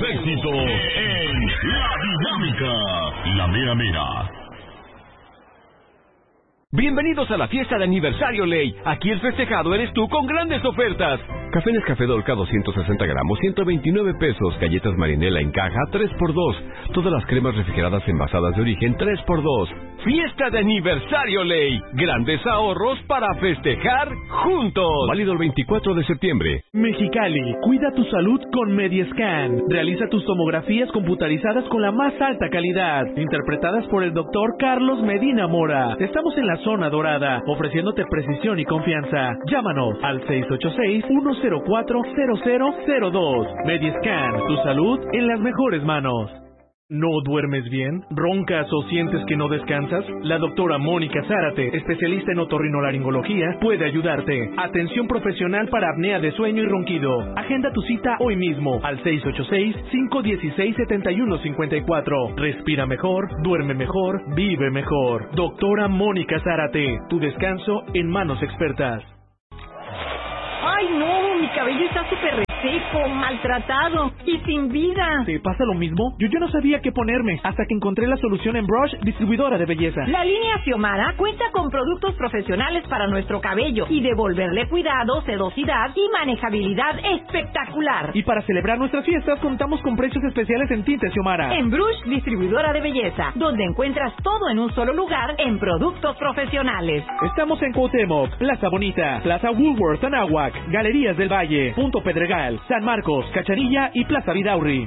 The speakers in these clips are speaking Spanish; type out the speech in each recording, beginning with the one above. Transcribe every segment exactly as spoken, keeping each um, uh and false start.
éxitos en La Dinámica, la mera mera. Bienvenidos a la fiesta de aniversario Ley. Aquí el festejado eres tú con grandes ofertas. Café Nescafé Dolca doscientos sesenta gramos, ciento veintinueve pesos. Galletas Marinela en caja, tres por dos. Todas las cremas refrigeradas envasadas de origen, tres por dos. Fiesta de aniversario Ley. Grandes ahorros para festejar juntos. Válido el veinticuatro de septiembre. Mexicali, cuida tu salud con Mediescan. Realiza tus tomografías computarizadas con la más alta calidad. Interpretadas por el doctor Carlos Medina Mora. Estamos en la zona dorada, ofreciéndote precisión y confianza. Llámanos al seis ocho seis, uno cero cuatro, cero cero cero dos. Mediescan, tu salud en las mejores manos. ¿No duermes bien? ¿Roncas o sientes que no descansas? La doctora Mónica Zárate, especialista en otorrinolaringología, puede ayudarte. Atención profesional para apnea de sueño y ronquido. Agenda tu cita hoy mismo al seis ocho seis, cinco uno seis, siete uno cinco cuatro. Respira mejor, duerme mejor, vive mejor. Doctora Mónica Zárate, tu descanso en manos expertas. ¡Ay, no! Mi cabello está súper reseco, maltratado y sin vida. ¿Te pasa lo mismo? Yo, yo no sabía qué ponerme hasta que encontré la solución en Brush, distribuidora de belleza. La línea Xiomara cuenta con productos profesionales para nuestro cabello y devolverle cuidado, sedosidad y manejabilidad espectacular. Y para celebrar nuestras fiestas contamos con precios especiales en tintes Xiomara. En Brush, distribuidora de belleza, donde encuentras todo en un solo lugar en productos profesionales. Estamos en Cuauhtémoc, Plaza Bonita, Plaza Woolworth, Anáhuac, Galerías del Valle, Punto Pedregal, San Marcos, Cachanilla y Plaza Vidaurri.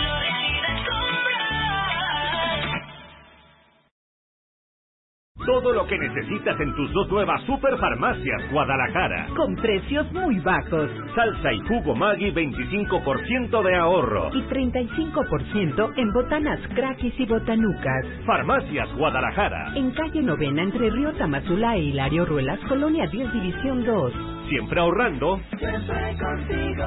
Todo lo que necesitas en tus dos nuevas superfarmacias Guadalajara. Con precios muy bajos. Salsa y jugo Maggi, veinticinco por ciento de ahorro. Y treinta y cinco por ciento en botanas Crackis y Botanucas. Farmacias Guadalajara. En calle Novena, entre Río Tamazula e Hilario Ruelas, Colonia diez, División dos. Siempre ahorrando. Siempre contigo.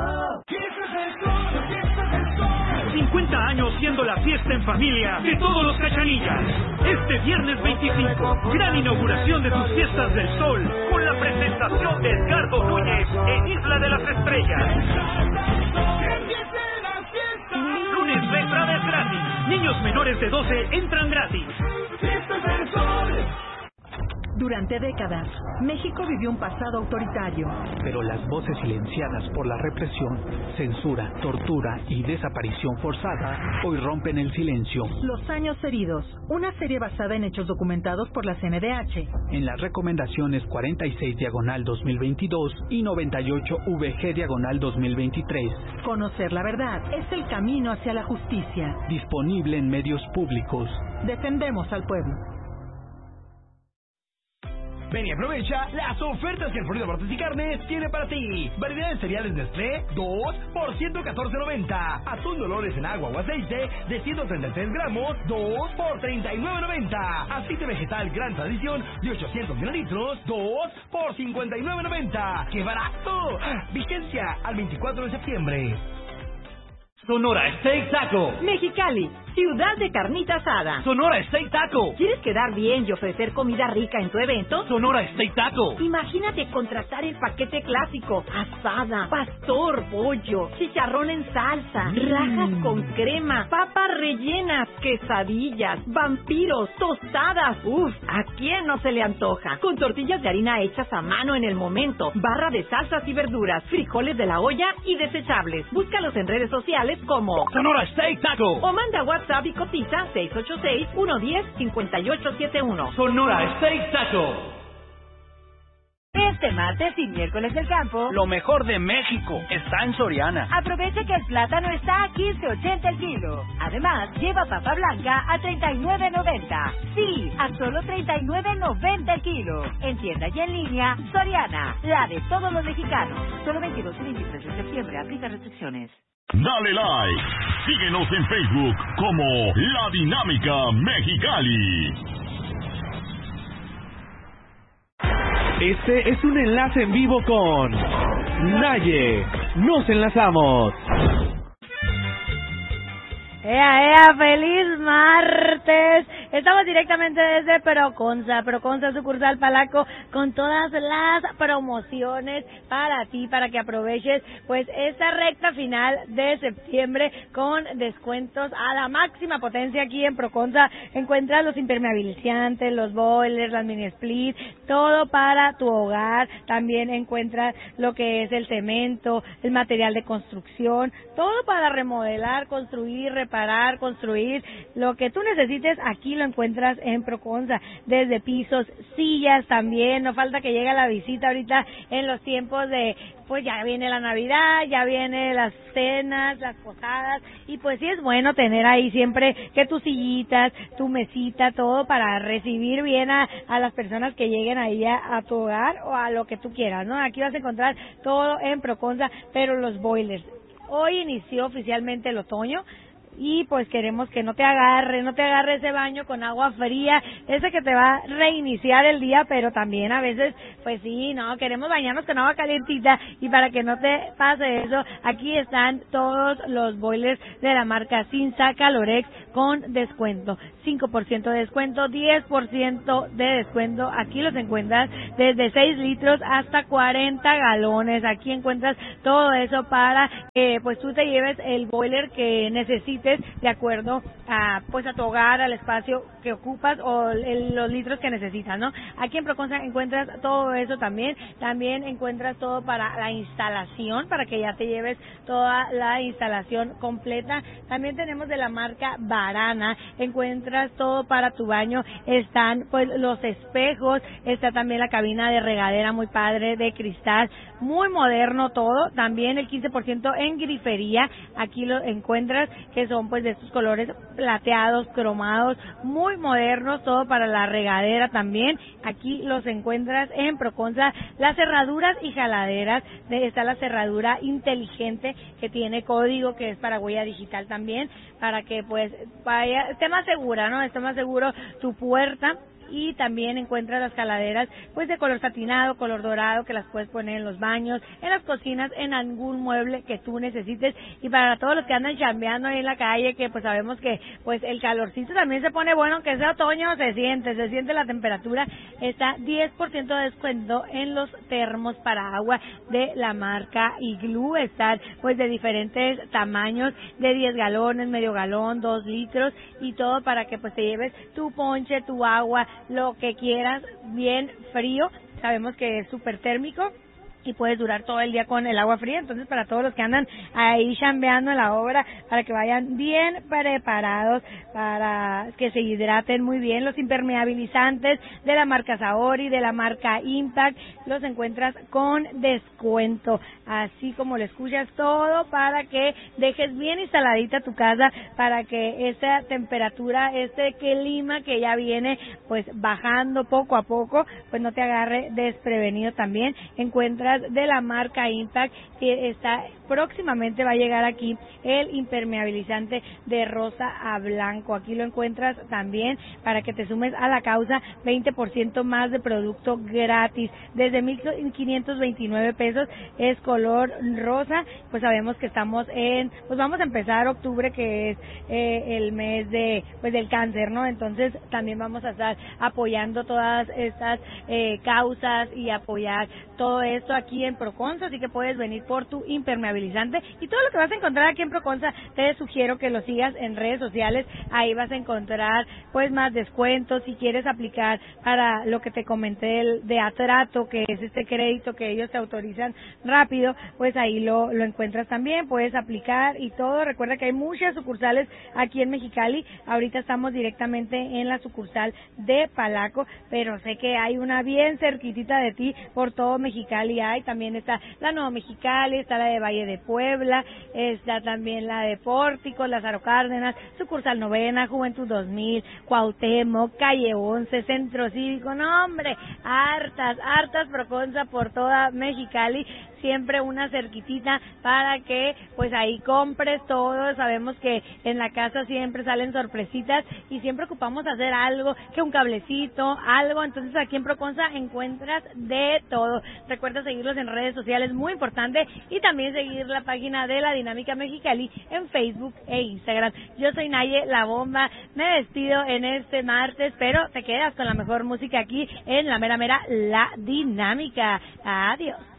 cincuenta años siendo la fiesta en familia de todos los Cachanillas. Este viernes veinticinco, gran inauguración de tus fiestas del sol, con la presentación de Edgardo Núñez en Isla de las Estrellas. Lunes de entradas gratis. Niños menores de doce entran gratis. Durante décadas, México vivió un pasado autoritario. Pero las voces silenciadas por la represión, censura, tortura y desaparición forzada hoy rompen el silencio. Los años heridos, una serie basada en hechos documentados por la C N D H. En las recomendaciones cuarenta y seis diagonal dos mil veintidós y noventa y ocho V G diagonal dos mil veintitrés. Conocer la verdad es el camino hacia la justicia. Disponible en medios públicos. Defendemos al pueblo. Ven y aprovecha las ofertas que el Florida Martes y Carnes tiene para ti. Variedad de cereales Nestlé, dos por ciento catorce noventa. Atún Dolores en agua o aceite de ciento treinta y tres gramos, dos por treinta y nueve noventa. Aceite vegetal Gran Tradición de ochocientos mililitros, dos por cincuenta y nueve noventa. ¡Qué barato! Vigencia al veinticuatro de septiembre. Sonora Steak Taco. Mexicali, ciudad de carnita asada. Sonora Steak Taco. ¿Quieres quedar bien y ofrecer comida rica en tu evento? Sonora Steak Taco. Imagínate contratar el paquete clásico: asada, pastor, pollo, chicharrón en salsa, mm. rajas con crema, papas rellenas, quesadillas, vampiros, tostadas. Uf, ¿a quién no se le antoja? Con tortillas de harina hechas a mano en el momento, barra de salsas y verduras, frijoles de la olla y desechables. Búscalos en redes sociales como Sonora Steak Taco o manda WhatsApp y cotiza seis ocho seis, uno uno cero, cinco ocho siete uno. Sonora Steak Taco. Este martes y miércoles del campo, lo mejor de México está en Soriana. Aprovecha que el plátano está a quince ochenta el kilo. Además, lleva papa blanca a treinta y nueve noventa. Sí, a solo treinta y nueve noventa el kilo. En tienda y en línea, Soriana, la de todos los mexicanos. Solo veintidós y veintitrés de septiembre, aplica restricciones. Dale like. Síguenos en Facebook como La Dinámica Mexicali. Este es un enlace en vivo con Naye. Nos enlazamos. ¡Ea, ea! ¡Feliz martes! Estamos directamente desde Proconza, Proconza sucursal Palaco, con todas las promociones para ti, para que aproveches pues esta recta final de septiembre con descuentos a la máxima potencia. Aquí en Proconza encuentras los impermeabilizantes, los boilers, las mini split, todo para tu hogar. También encuentras lo que es el cemento, el material de construcción, todo para remodelar, construir, reparar, construir, lo que tú necesites, aquí lo encuentras en Proconza, desde pisos, sillas también. No falta que llegue la visita ahorita en los tiempos de, pues ya viene la Navidad, ya viene las cenas, las posadas, y pues sí es bueno tener ahí siempre que tus sillitas, tu mesita, todo para recibir bien a, a las personas que lleguen ahí a, a tu hogar o a lo que tú quieras, ¿no? Aquí vas a encontrar todo en Proconza, pero los boilers. Hoy inició oficialmente el otoño, y pues queremos que no te agarre, no te agarre ese baño con agua fría, ese que te va a reiniciar el día, pero también a veces, pues sí, no, queremos bañarnos con agua calientita, y para que no te pase eso, aquí están todos los boilers de la marca Cinza Calorex con descuento, cinco por ciento de descuento, diez por ciento de descuento, aquí los encuentras desde seis litros hasta cuarenta galones, aquí encuentras todo eso para que pues tú te lleves el boiler que necesites de acuerdo a pues a tu hogar, al espacio que ocupas o el, los litros que necesitas, ¿no? Aquí en Proconza encuentras todo eso también, también encuentras todo para la instalación, para que ya te lleves toda la instalación completa. También tenemos de la marca Varana, encuentras todo para tu baño, están pues los espejos, está también la cabina de regadera muy padre de cristal, muy moderno todo, también el quince por ciento en grifería, aquí lo encuentras, que son pues de estos colores plateados, cromados, muy modernos, todo para la regadera también, aquí los encuentras en Proconza. Las cerraduras y jaladeras, de, está la cerradura inteligente que tiene código, que es para huella digital también, para que pues vaya, esté más segura, ¿no? Esté más seguro tu puerta. Y también encuentras las jaladeras pues de color satinado, color dorado, que las puedes poner en los baños, en las cocinas, en algún mueble que tú necesites. Y para todos los que andan chambeando ahí en la calle, que pues sabemos que pues el calorcito también se pone bueno, aunque sea otoño, se siente, se siente la temperatura. Está diez por ciento de descuento en los termos para agua de la marca Igloo, están pues de diferentes tamaños, de diez galones, medio galón, dos litros, y todo para que pues te lleves tu ponche, tu agua, lo que quieras, bien frío. Sabemos que es súper térmico y puedes durar todo el día con el agua fría, entonces para todos los que andan ahí chambeando en la obra, para que vayan bien preparados, para que se hidraten muy bien. Los impermeabilizantes de la marca Saori, de la marca Impact, los encuentras con descuento, así como lo escuchas, todo para que dejes bien instaladita tu casa, para que esa temperatura, este clima que ya viene pues bajando poco a poco, pues no te agarre desprevenido. También encuentras de la marca Impact, que está próximamente va a llegar aquí el impermeabilizante de rosa a blanco. Aquí lo encuentras también para que te sumes a la causa, veinte por ciento más de producto gratis, desde mil quinientos veintinueve pesos es color rosa. Pues sabemos que estamos en, pues vamos a empezar octubre, que es eh, el mes de pues del cáncer, ¿no? Entonces también vamos a estar apoyando todas estas eh, causas y apoyar todo esto aquí en Proconza, así que puedes venir por tu impermeabilizante y todo lo que vas a encontrar aquí en Proconza. Te sugiero que lo sigas en redes sociales, ahí vas a encontrar pues más descuentos. Si quieres aplicar para lo que te comenté el de Atrato, que es este crédito que ellos te autorizan rápido, pues ahí lo, lo encuentras también, puedes aplicar y todo. Recuerda que hay muchas sucursales aquí en Mexicali, ahorita estamos directamente en la sucursal de Palaco, pero sé que hay una bien cerquitita de ti, por todo Mexicali hay. También está la Nueva Mexicali, está la de Valle de Puebla, está también la de Pórtico, Lázaro Cárdenas, sucursal Novena, Juventud dos mil, Cuauhtémoc, Calle once, Centro Cívico. No hombre, hartas, hartas Proconza por toda Mexicali. siempre una cerquitita para que pues ahí compres todo. Sabemos que en la casa siempre salen sorpresitas y siempre ocupamos hacer algo, que un cablecito, algo. Entonces aquí en Proconza encuentras de todo. Recuerda seguirlos en redes sociales, muy importante, y también seguir la página de La Dinámica Mexicali en Facebook e Instagram. Yo soy Naye, la bomba. Me despido en este martes, pero te quedas con la mejor música aquí en la mera mera La Dinámica. Adiós.